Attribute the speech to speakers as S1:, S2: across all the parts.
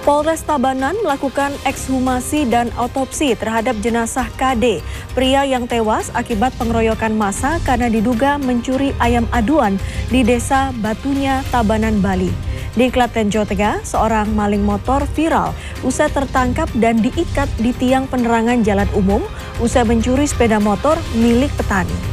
S1: Polres Tabanan melakukan ekshumasi dan otopsi terhadap jenazah KD, pria yang tewas akibat pengeroyokan massa karena diduga mencuri ayam aduan di Desa Batunya, Tabanan, Bali. Di Klaten, Jawa Tengah, seorang maling motor viral usai tertangkap dan diikat di tiang penerangan jalan umum usai mencuri sepeda motor milik petani.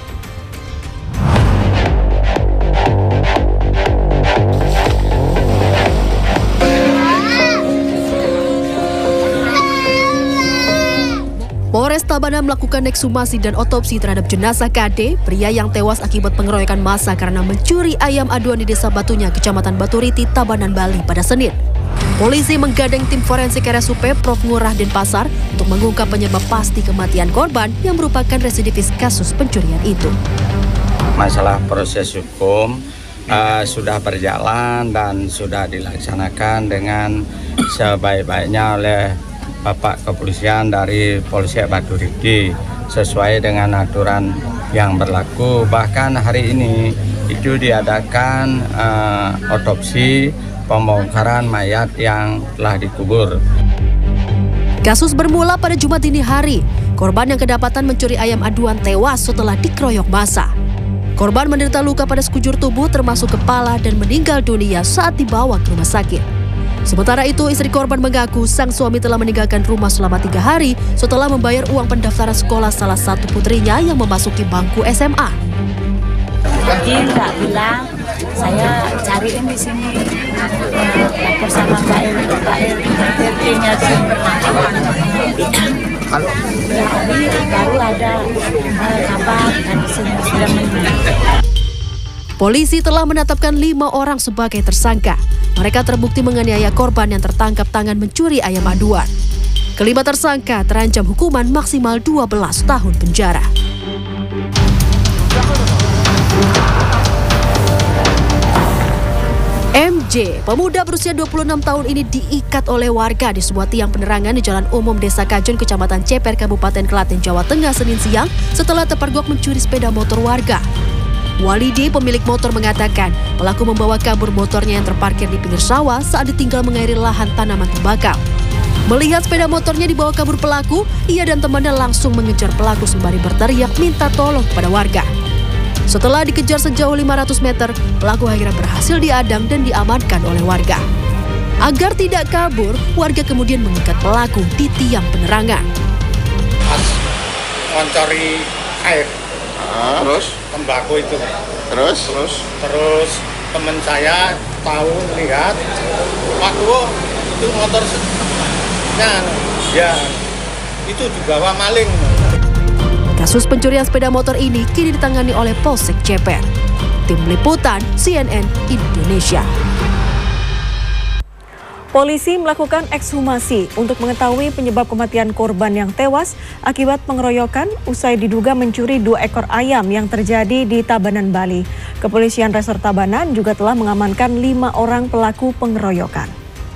S1: Polres Tabanan melakukan ekshumasi dan otopsi terhadap jenazah KD, pria yang tewas akibat pengeroyokan massa karena mencuri ayam aduan di Desa Batunya, Kecamatan Baturiti, Tabanan, Bali pada Senin. Polisi menggandeng tim forensik RSUP Prof. Ngurah Denpasar untuk mengungkap penyebab pasti kematian korban yang merupakan residivis kasus pencurian itu.
S2: Masalah proses hukum sudah berjalan dan sudah dilaksanakan dengan sebaik-baiknya oleh Bapak Kepolisian dari Polsek Baturiti sesuai dengan aturan yang berlaku. Bahkan hari ini itu diadakan otopsi pembongkaran mayat yang telah dikubur.
S1: Kasus bermula pada Jumat dini hari. Korban yang kedapatan mencuri ayam aduan tewas setelah dikeroyok massa. Korban menderita luka pada sekujur tubuh termasuk kepala dan meninggal dunia saat dibawa ke rumah sakit. Sementara itu, istri korban mengaku sang suami telah meninggalkan rumah selama 3 hari setelah membayar uang pendaftaran sekolah salah satu putrinya yang memasuki bangku SMA.
S3: Jadi nggak bilang, saya cariin di sini, lapor sama Pak RT-nya di baru ada kabar dari sini sudah meninggal.
S1: Polisi telah menetapkan 5 orang sebagai tersangka. Mereka terbukti menganiaya korban yang tertangkap tangan mencuri ayam aduan. Kelima tersangka terancam hukuman maksimal 12 tahun penjara. MJ, pemuda berusia 26 tahun ini diikat oleh warga di sebuah tiang penerangan di Jalan Umum Desa Kajun, Kecamatan Ceper, Kabupaten Klaten, Jawa Tengah, Senin siang setelah terpergok mencuri sepeda motor warga. Walidi, pemilik motor, mengatakan pelaku membawa kabur motornya yang terparkir di pinggir sawah saat ditinggal mengairi lahan tanaman tembakau. Melihat sepeda motornya dibawa kabur pelaku, ia dan temannya langsung mengejar pelaku sembari berteriak minta tolong kepada warga. Setelah dikejar sejauh 500 meter, pelaku akhirnya berhasil diadang dan diamankan oleh warga. Agar tidak kabur, warga kemudian mengikat pelaku di tiang penerangan.
S4: Mencari air. Terus tembakau itu. Terus teman saya tahu lihat, Pak Duo itu motornya, ya itu dibawa maling.
S1: Kasus pencurian sepeda motor ini kini ditangani oleh Polsek Ceper. Tim Liputan CNN Indonesia. Polisi melakukan ekshumasi untuk mengetahui penyebab kematian korban yang tewas akibat pengeroyokan usai diduga mencuri 2 ekor ayam yang terjadi di Tabanan, Bali. Kepolisian Resor Tabanan juga telah mengamankan 5 orang pelaku pengeroyokan.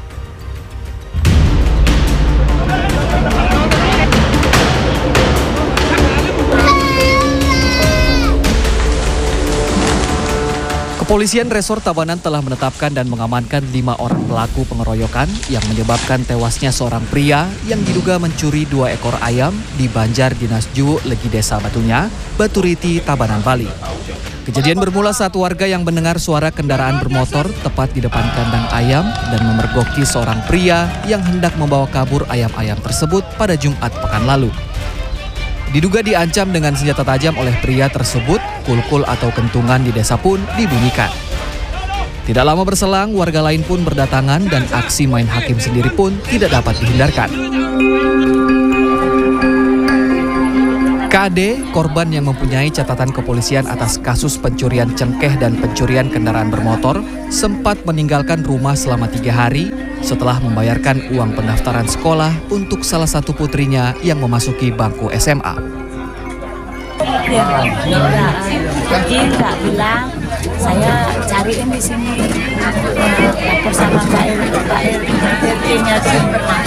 S5: Kepolisian Resor Tabanan telah menetapkan dan mengamankan 5 orang pelaku pengeroyokan yang menyebabkan tewasnya seorang pria yang diduga mencuri 2 ekor ayam di Banjar Dinas Ju, Legi Desa Batunya, Baturiti, Tabanan, Bali. Kejadian bermula saat warga yang mendengar suara kendaraan bermotor tepat di depan kandang ayam dan memergoki seorang pria yang hendak membawa kabur ayam-ayam tersebut pada Jumat pekan lalu. Diduga diancam dengan senjata tajam oleh pria tersebut, kulkul atau kentungan di desa pun dibunyikan. Tidak lama berselang, warga lain pun berdatangan dan aksi main hakim sendiri pun tidak dapat dihindarkan. KD, korban yang mempunyai catatan kepolisian atas kasus pencurian cengkeh dan pencurian kendaraan bermotor, sempat meninggalkan rumah selama 3 hari setelah membayarkan uang pendaftaran sekolah untuk salah satu putrinya yang memasuki bangku SMA.
S3: Jadi nggak bilang, saya cariin di sini, lapor sama Pak RT-nya di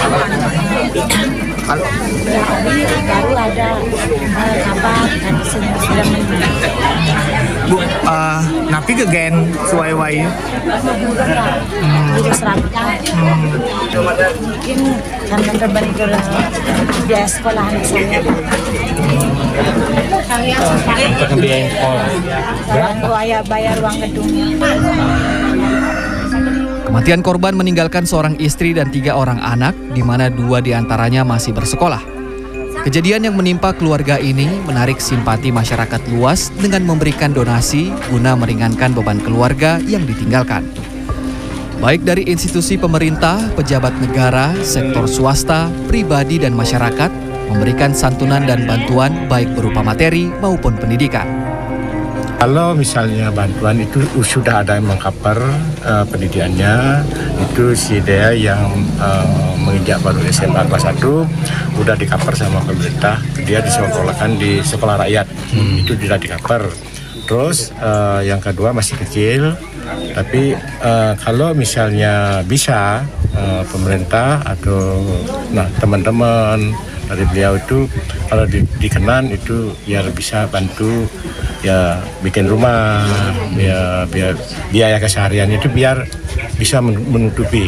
S3: baru ada kabar dari sini sudah meninggal.
S6: Bu, Napi ke gen suai-wai.
S3: Jadi serangkai. Mungkin karena terbentur biaya sekolah anak saya.
S6: Untuk biaya sekolah.
S3: Berapa? Bayar uang gedungnya.
S5: Kematian korban meninggalkan seorang istri dan 3 orang anak, di mana 2 diantaranya masih bersekolah. Kejadian yang menimpa keluarga ini menarik simpati masyarakat luas dengan memberikan donasi guna meringankan beban keluarga yang ditinggalkan. Baik dari institusi pemerintah, pejabat negara, sektor swasta, pribadi dan masyarakat memberikan santunan dan bantuan baik berupa materi maupun pendidikan.
S7: Kalau misalnya bantuan itu sudah ada yang mengcover pendidikannya, itu si dia yang menginjak baru SMA kelas 1 udah di-cover sama pemerintah, dia disekolahkan di sekolah rakyat, itu tidak di-cover. Terus yang kedua masih kecil, tapi kalau misalnya bisa pemerintah atau teman-teman dari beliau itu kalau dikenan itu biar bisa bantu ya bikin rumah, biar biaya keseharian itu biar bisa menutupi.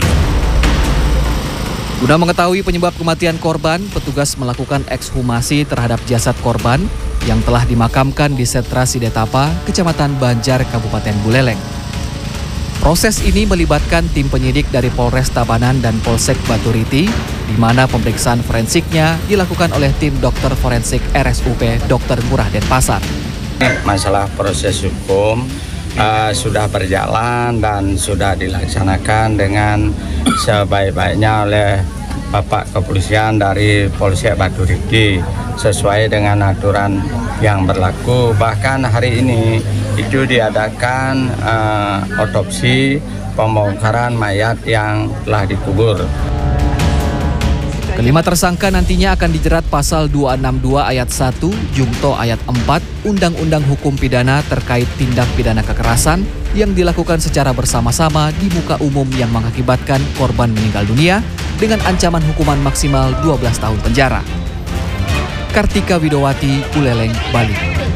S5: Guna mengetahui penyebab kematian korban, petugas melakukan ekshumasi terhadap jasad korban yang telah dimakamkan di Setra Sidetapa, Kecamatan Banjar, Kabupaten Buleleng. Proses ini melibatkan tim penyidik dari Polres Tabanan dan Polsek Baturiti, di mana pemeriksaan forensiknya dilakukan oleh tim dokter forensik RSUP Dr. Ngurah Denpasar.
S2: Masalah proses hukum sudah berjalan dan sudah dilaksanakan dengan sebaik-baiknya oleh Bapak Kepolisian dari Polsek Baturiti sesuai dengan aturan yang berlaku. Bahkan hari ini itu diadakan otopsi pembongkaran mayat yang telah dikubur.
S5: Kelima tersangka nantinya akan dijerat pasal 262 ayat 1, Jungto ayat 4, Undang-Undang Hukum Pidana terkait tindak pidana kekerasan yang dilakukan secara bersama-sama di muka umum yang mengakibatkan korban meninggal dunia dengan ancaman hukuman maksimal 12 tahun penjara. Kartika Widowati, Buleleng, Bali.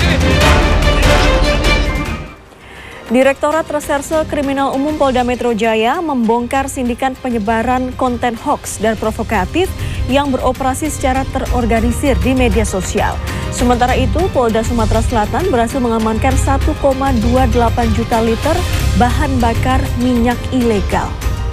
S8: Direktorat Reserse Kriminal Umum Polda Metro Jaya membongkar sindikat penyebaran konten hoaks dan provokatif yang beroperasi secara terorganisir di media sosial. Sementara itu, Polda Sumatera Selatan berhasil mengamankan 1,28 juta liter bahan bakar minyak ilegal.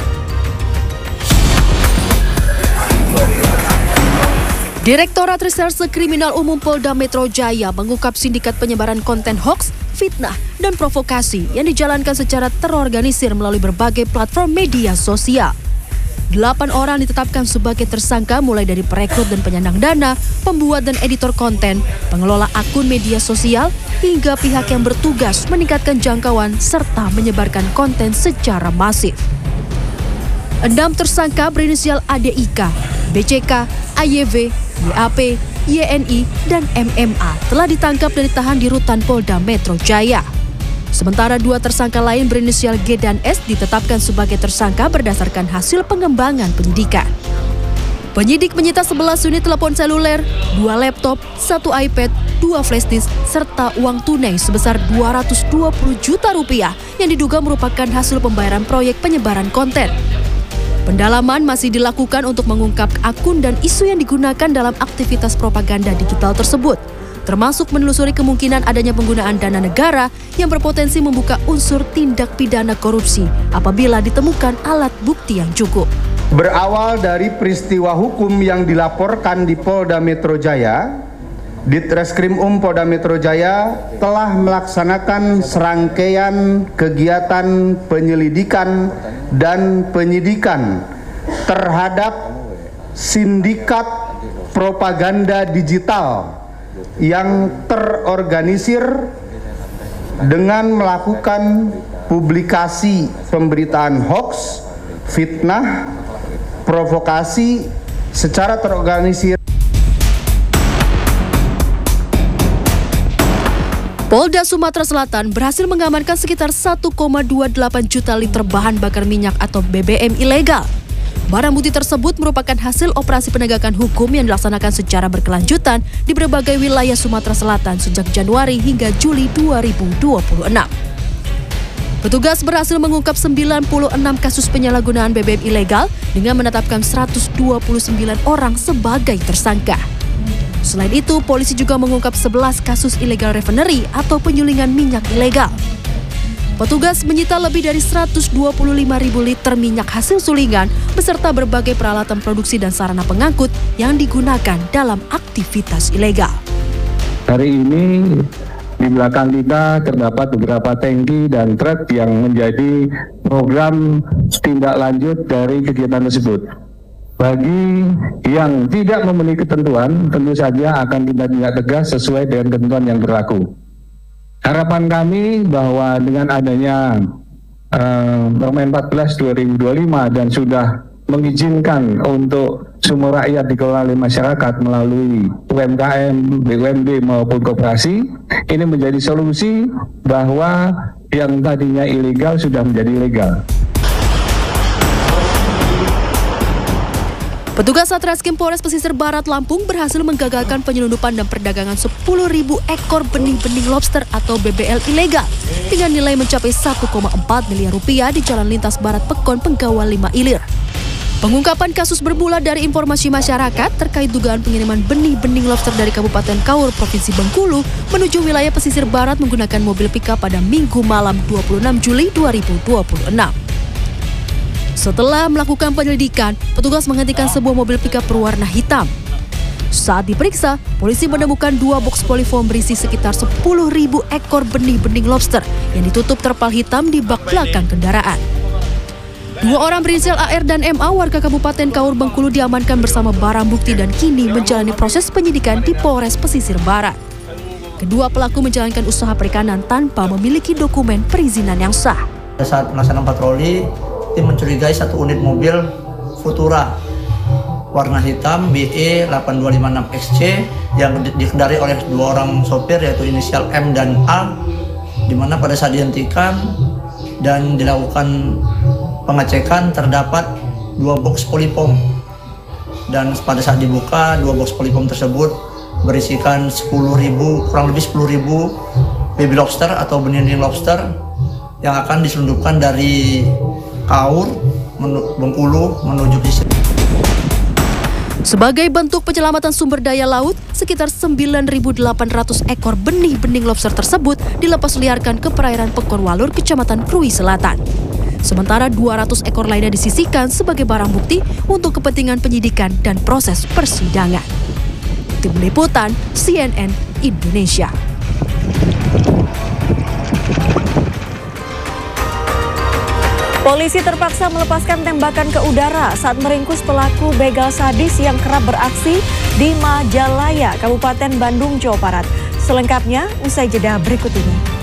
S1: Direktorat Reserse Kriminal Umum Polda Metro Jaya mengungkap sindikat penyebaran konten hoaks, fitnah, dan provokasi yang dijalankan secara terorganisir melalui berbagai platform media sosial. 8 orang ditetapkan sebagai tersangka mulai dari perekrut dan penyandang dana, pembuat dan editor konten, pengelola akun media sosial, hingga pihak yang bertugas meningkatkan jangkauan serta menyebarkan konten secara masif. 6 tersangka berinisial ADIK, BCK, AYV, YAP, YNI, dan MMA telah ditangkap dan ditahan di rutan Polda Metro Jaya. Sementara 2 tersangka lain berinisial G dan S ditetapkan sebagai tersangka berdasarkan hasil pengembangan penyidikan. Penyidik menyita 11 unit telepon seluler, 2 laptop, 1 iPad, 2 flash disk, serta uang tunai sebesar Rp220 juta yang diduga merupakan hasil pembayaran proyek penyebaran konten. Pendalaman masih dilakukan untuk mengungkap akun dan isu yang digunakan dalam aktivitas propaganda digital tersebut, termasuk menelusuri kemungkinan adanya penggunaan dana negara yang berpotensi membuka unsur tindak pidana korupsi apabila ditemukan alat bukti yang cukup.
S9: Berawal dari peristiwa hukum yang dilaporkan di Polda Metro Jaya, Ditreskrim Polda Metro Jaya telah melaksanakan serangkaian kegiatan penyelidikan dan penyidikan terhadap sindikat propaganda digital yang terorganisir dengan melakukan publikasi pemberitaan hoaks, fitnah, provokasi secara terorganisir.
S1: Polda Sumatera Selatan berhasil mengamankan sekitar 1,28 juta liter bahan bakar minyak atau BBM ilegal. Barang bukti tersebut merupakan hasil operasi penegakan hukum yang dilaksanakan secara berkelanjutan di berbagai wilayah Sumatera Selatan sejak Januari hingga Juli 2026. Petugas berhasil mengungkap 96 kasus penyalahgunaan BBM ilegal dengan menetapkan 129 orang sebagai tersangka. Selain itu, polisi juga mengungkap 11 kasus illegal refinery atau penyulingan minyak ilegal. Petugas menyita lebih dari 125.000 liter minyak hasil sulingan beserta berbagai peralatan produksi dan sarana pengangkut yang digunakan dalam aktivitas ilegal.
S10: Hari ini di belakang kita terdapat beberapa tangki dan truk yang menjadi program tindak lanjut dari kegiatan tersebut. Bagi yang tidak memenuhi ketentuan, tentu saja akan kita tindak tegas sesuai dengan ketentuan yang berlaku. Harapan kami bahwa dengan adanya Permen 14 2025 dan sudah mengizinkan untuk sumur rakyat dikelola oleh masyarakat melalui UMKM, BUMD maupun koperasi, ini menjadi solusi bahwa yang tadinya ilegal sudah menjadi legal.
S1: Petugas Satreskrim Polres Pesisir Barat Lampung berhasil menggagalkan penyelundupan dan perdagangan 10.000 ekor benih-benih lobster atau BBL ilegal dengan nilai mencapai 1,4 miliar rupiah di Jalan Lintas Barat Pekon, Penggawa 5 Ilir. Pengungkapan kasus bermula dari informasi masyarakat terkait dugaan pengiriman benih-benih lobster dari Kabupaten Kaur, Provinsi Bengkulu menuju wilayah pesisir barat menggunakan mobil pickup pada Minggu malam 26 Juli 2026. Setelah melakukan penyelidikan, petugas menghentikan sebuah mobil pickup berwarna hitam. Saat diperiksa, polisi menemukan 2 box polifoam berisi sekitar 10.000 ekor benih-benih lobster yang ditutup terpal hitam di bak belakang kendaraan. 2 orang berinisial AR dan MA warga Kabupaten Kaur Bengkulu diamankan bersama barang bukti dan kini menjalani proses penyidikan di Polres Pesisir Barat. Kedua pelaku menjalankan usaha perikanan tanpa memiliki dokumen perizinan yang sah.
S11: Saat melaksanakan patroli, tim mencurigai 1 unit mobil Futura warna hitam BE 8256XC yang dikendarai oleh 2 orang sopir yaitu inisial M dan A, di mana pada saat dihentikan dan dilakukan pengecekan terdapat 2 box polipom, dan pada saat dibuka 2 box polipom tersebut berisikan kurang lebih 10.000 baby lobster atau benih-benih lobster yang akan diselundupkan dari Kaur, Bengkulu menuju Pesisir.
S1: Sebagai bentuk penyelamatan sumber daya laut, sekitar 9.800 ekor benih-benih lobster tersebut dilepas liarkan ke perairan Pekon Walur, Kecamatan Krui Selatan. Sementara 200 ekor lainnya disisihkan sebagai barang bukti untuk kepentingan penyidikan dan proses persidangan. Tim Liputan CNN Indonesia.
S8: Polisi terpaksa melepaskan tembakan ke udara saat meringkus pelaku begal sadis yang kerap beraksi di Majalaya, Kabupaten Bandung, Jawa Barat. Selengkapnya usai jeda berikut ini.